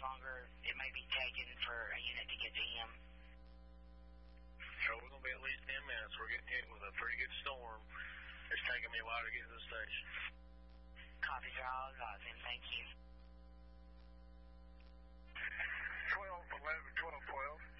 longer it may be taking for a unit to get to him? So we're going to be at least 10 minutes. We're getting hit with a pretty good storm. It's taking me a while to get to the station. Copy, sir. I'll advise him. Thank you. 12, 11, 12, 12.